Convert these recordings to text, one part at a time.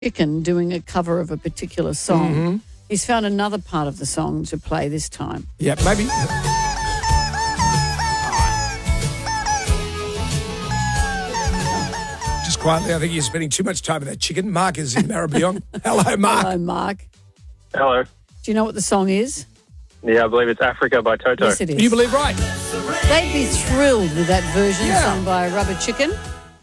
Chicken doing a cover of a particular song. He's found another part of the song to play this time. Yeah, maybe. Just quietly, I think you're spending too much time with that chicken. Mark is in Maribyrnong. Hello, Mark. Hello, Mark. Hello. Do you know what the song is? Yeah, I believe it's Africa by Toto. Yes, it is. You believe right. They'd be thrilled with that version sung by Rubber Chicken.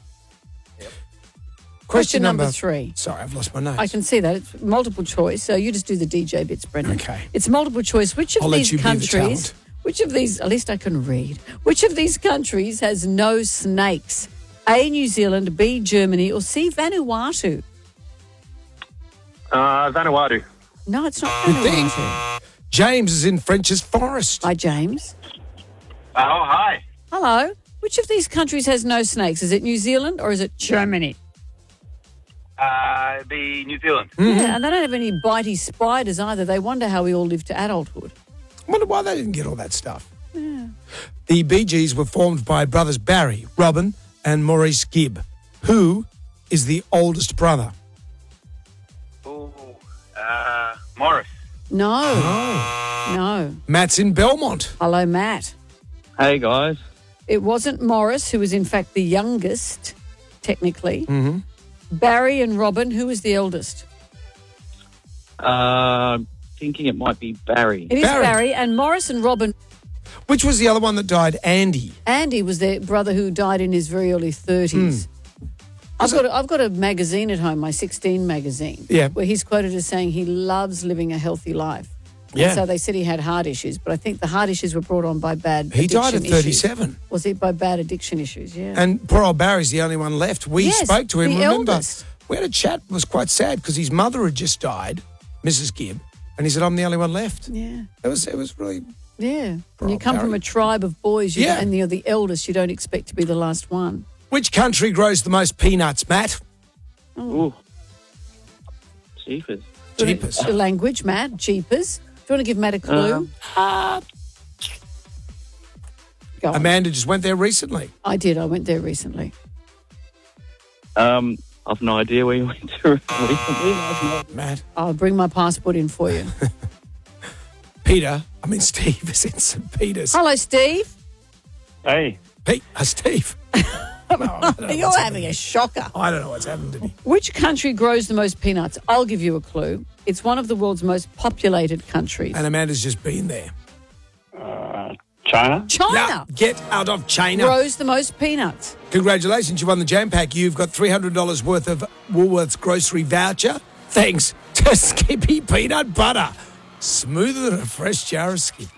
Question number 3. Sorry, I've lost my notes. I can see that. It's multiple choice. So you just do the DJ bits, Brendan. Okay. It's multiple choice. Which of I'll let these you be the countries, talent. which of these, at least I can read, which of these countries has no snakes? A, New Zealand, B, Germany, or C, Vanuatu? Vanuatu. No, it's not think. Vanuatu. James is in French's Forest. Hi, James. Oh, hi. Hello. Which of these countries has no snakes? Is it New Zealand or is it Germany? Be New Zealand. Yeah, and they don't have any bitey spiders either. They wonder how we all live to adulthood. I wonder why they didn't get all that stuff. Yeah. The Bee Gees were formed by brothers Barry, Robin, and Maurice Gibb. Who is the oldest brother? Ooh, Morris. No. Oh. No. Matt's in Belmont. Hello, Matt. Hey, guys. It wasn't Morris, who was in fact the youngest, technically. Mm-hmm. Barry and Robin, who was the eldest? Thinking it might be Barry. It is Barry. And Morris and Robin. Which was the other one that died? Andy. Andy was their brother who died in his very early 30s. I've got a magazine at home, my 16 magazine, where he's quoted as saying he loves living a healthy life. Yeah. And so they said he had heart issues, but I think the heart issues were brought on by bad He addiction died at 37. issues. Was it by bad addiction issues? Yeah. And poor old Barry's the only one left. We Yes, spoke to him, the remember? eldest. We had a chat. It was quite sad because his mother had just died, Mrs. Gibb, and he said, I'm the only one left. Yeah. It was really... Yeah. When you old come from Barry. a tribe of boys and you're the eldest, you don't expect to be the last one. Which country grows the most peanuts, Matt? Ooh. Jeepers. Jeepers. The language, Matt. Jeepers. Do you want to give Matt a clue? Go on. Amanda just went there recently. I did. I went there recently. I've no idea where you went to recently. Matt. I'll bring my passport in for you. Steve is in St. Peter's. Hello, Steve. Hey. Steve. No, I don't know You're what's having a shocker. I don't know what's happened to me. Which country grows the most peanuts? I'll give you a clue. It's one of the world's most populated countries. And Amanda's just been there. China? China Now, get out of China. grows the most peanuts. Congratulations, you won the Jam Pack. You've got $300 worth of Woolworths grocery voucher. Thanks to Skippy Peanut Butter. Smoother than a fresh jar of Skippy.